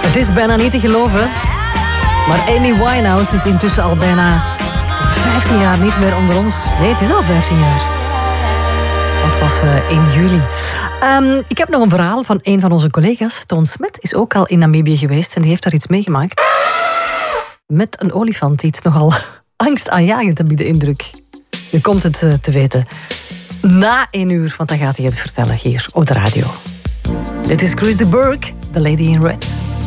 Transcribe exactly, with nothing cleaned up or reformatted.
Het is bijna niet te geloven, maar Amy Winehouse is intussen al bijna vijftien jaar niet meer onder ons. Nee, het is al vijftien jaar. Dat was uh, in juli. Um, ik heb nog een verhaal van een van onze collega's. Toon Smet is ook al in Namibië geweest en die heeft daar iets meegemaakt. Met een olifant, iets nogal angstaanjagend te bieden indruk. Je komt het uh, te weten na één uur, want dan gaat hij het vertellen hier op de radio. Dit is Chris de Burgh, The Lady in Red.